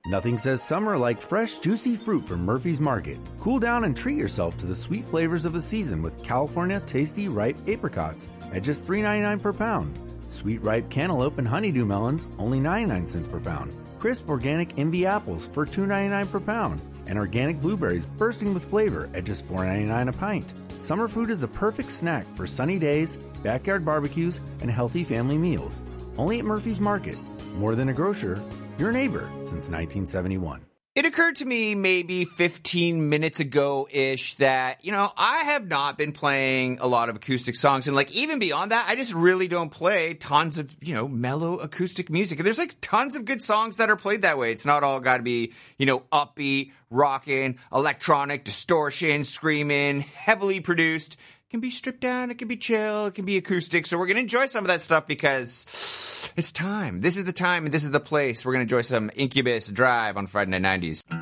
Nothing says summer like fresh, juicy fruit from Murphy's Market. Cool down and treat yourself to the sweet flavors of the season with California Tasty Ripe Apricots at just $3.99 per pound. Sweet ripe cantaloupe and honeydew melons, only 99 cents per pound. Crisp organic Envy apples for $2.99 per pound. And organic blueberries bursting with flavor at just $4.99 a pint. Summer food is the perfect snack for sunny days, backyard barbecues, and healthy family meals. Only at Murphy's Market. More than a grocer, your neighbor since 1971. It occurred to me maybe 15 minutes ago-ish that, I have not been playing a lot of acoustic songs. And, even beyond that, I just really don't play tons of, mellow acoustic music. And there's, tons of good songs that are played that way. It's not all got to be, upbeat, rockin', electronic, distortion, screaming, heavily produced. It can be stripped down, it can be chill, it can be acoustic. So we're going to enjoy some of that stuff because it's time. This is the time and this is the place. We're going to enjoy some Incubus Drive on Friday Night 90s.